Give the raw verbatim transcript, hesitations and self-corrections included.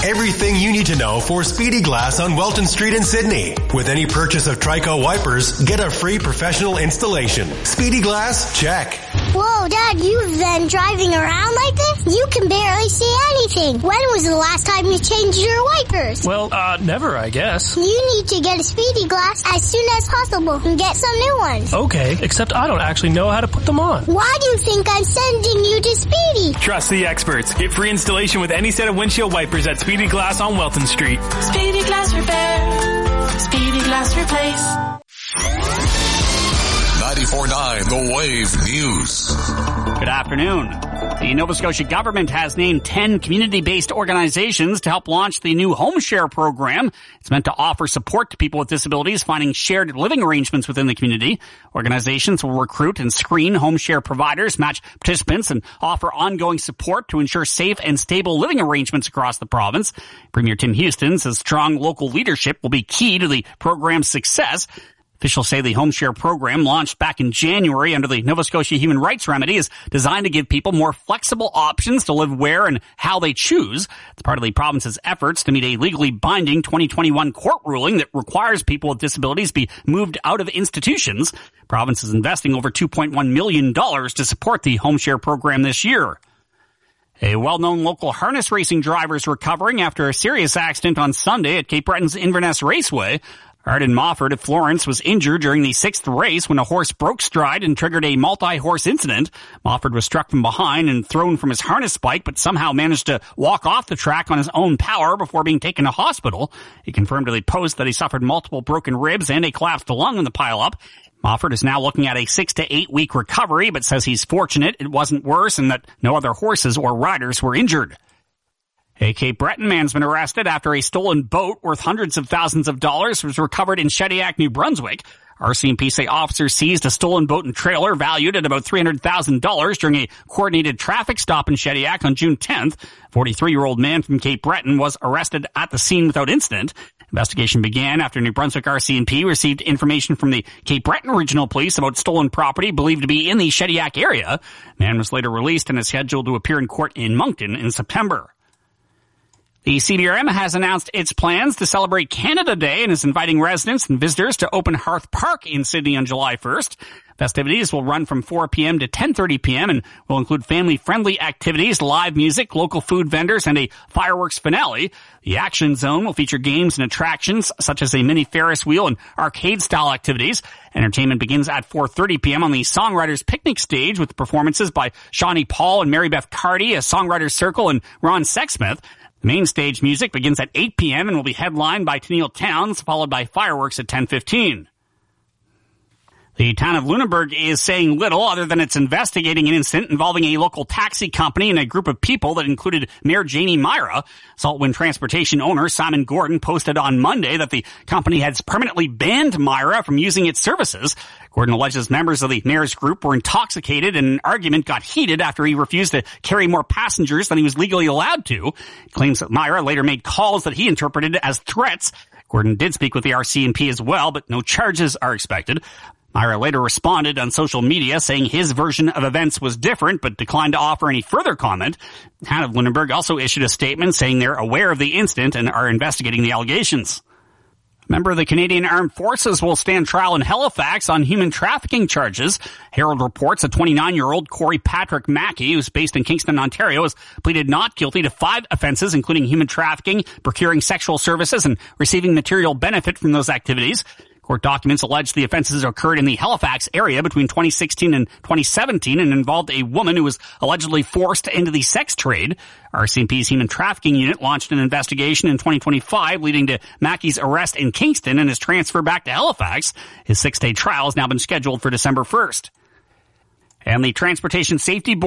Everything you need to know for Speedy Glass on Welton Street in Sydney. With any purchase of Trico wipers, get a free professional installation. Speedy Glass, check. Whoa, Dad, you've been driving around like this? You can barely see anything. When was the last time you changed your wipers? Well, uh, never, I guess. You need to get a Speedy Glass as soon as possible and get some new ones. Okay, except I don't actually know how to put them on. Why do you think I'm sending you to Speedy? Trust the experts. Get free installation with any set of windshield wipers at Speedy Glass on Welton Street. Speedy Glass Repair. Speedy Glass Replace. ninety-four point nine The Wave News. Good afternoon. The Nova Scotia government has named ten community-based organizations to help launch the new Home Share program. It's meant to offer support to people with disabilities finding shared living arrangements within the community. Organizations will recruit and screen home share providers, match participants, and offer ongoing support to ensure safe and stable living arrangements across the province. Premier Tim Houston says strong local leadership will be key to the program's success. Officials say the Home Share program, launched back in January under the Nova Scotia Human Rights Remedy, is designed to give people more flexible options to live where and how they choose. It's part of the province's efforts to meet a legally binding twenty twenty-one court ruling that requires people with disabilities be moved out of institutions. The province is investing over two point one million dollars to support the Home Share program this year. A well-known local harness racing driver is recovering after a serious accident on Sunday at Cape Breton's Inverness Raceway. Arden Mofford of Florence was injured during the sixth race when a horse broke stride and triggered a multi-horse incident. Mofford was struck from behind and thrown from his harness bike, but somehow managed to walk off the track on his own power before being taken to hospital. He confirmed to the Post that he suffered multiple broken ribs and a collapsed lung in the pileup. Mofford is now looking at a six to eight week recovery, but says he's fortunate it wasn't worse and that no other horses or riders were injured. A Cape Breton man's been arrested after a stolen boat worth hundreds of thousands of dollars was recovered in Shediac, New Brunswick. R C M P say officers seized a stolen boat and trailer valued at about three hundred thousand dollars during a coordinated traffic stop in Shediac on June tenth. forty-three-year-old man from Cape Breton was arrested at the scene without incident. Investigation began after New Brunswick R C M P received information from the Cape Breton Regional Police about stolen property believed to be in the Shediac area. The man was later released and is scheduled to appear in court in Moncton in September. The C B R M has announced its plans to celebrate Canada Day and is inviting residents and visitors to open Hearth Park in Sydney on July first. Festivities will run from four p.m. to ten thirty p.m. and will include family-friendly activities, live music, local food vendors, and a fireworks finale. The Action Zone will feature games and attractions such as a mini Ferris wheel and arcade-style activities. Entertainment begins at four thirty p.m. on the Songwriters Picnic stage with performances by Shawnee Paul and Mary Beth Carty, a Songwriters Circle, and Ron Sexsmith. The main stage music begins at eight p.m. and will be headlined by Tennille Towns, followed by fireworks at ten fifteen. The town of Lunenburg is saying little other than it's investigating an incident involving a local taxi company and a group of people that included Mayor Janie Myra. Saltwind Transportation owner Simon Gordon posted on Monday that the company has permanently banned Myra from using its services. Gordon alleges members of the mayor's group were intoxicated and an argument got heated after he refused to carry more passengers than he was legally allowed to. He claims that Myra later made calls that he interpreted as threats. Gordon did speak with the R C M P as well, but no charges are expected. Myra later responded on social media saying his version of events was different, but declined to offer any further comment. The town of Lunenburg also issued a statement saying they're aware of the incident and are investigating the allegations. A member of the Canadian Armed Forces will stand trial in Halifax on human trafficking charges. Herald reports a twenty-nine-year-old Corey Patrick Mackey, who's based in Kingston, Ontario, has pleaded not guilty to five offenses, including human trafficking, procuring sexual services, and receiving material benefit from those activities. Court documents allege the offenses occurred in the Halifax area between twenty sixteen and twenty seventeen and involved a woman who was allegedly forced into the sex trade. R C M P's Human Trafficking Unit launched an investigation in twenty twenty-five, leading to Mackey's arrest in Kingston and his transfer back to Halifax. His six-day trial has now been scheduled for December first. And the Transportation Safety Board